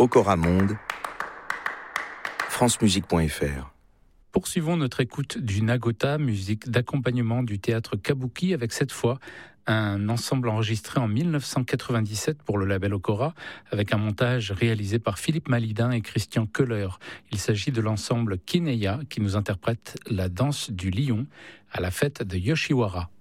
Okora Monde, francemusique.fr. Poursuivons notre écoute du Nagota, musique d'accompagnement du théâtre Kabuki, avec cette fois un ensemble enregistré en 1997 pour le label Okora, avec un montage réalisé par Philippe Malidin et Christian Köhler. Il s'agit de l'ensemble Kineya qui nous interprète la danse du lion à la fête de Yoshiwara.